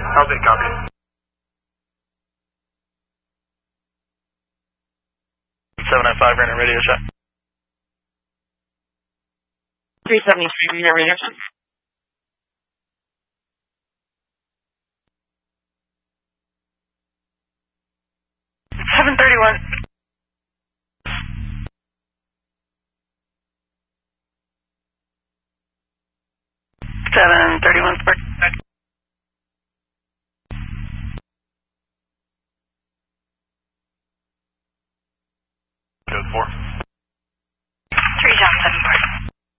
How's it, copy? 795, random radio check. 373, radio check. 731.